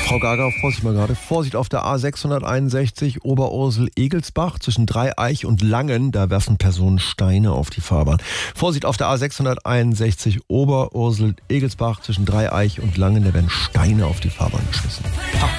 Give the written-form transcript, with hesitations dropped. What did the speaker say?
Frau Gager, Vorsicht mal gerade. Vorsicht auf der A661 Oberursel-Egelsbach zwischen Dreieich und Langen. Da werfen Personen Steine auf die Fahrbahn. Vorsicht auf der A661 Oberursel-Egelsbach zwischen Dreieich und Langen. Da werden Steine auf die Fahrbahn geschmissen.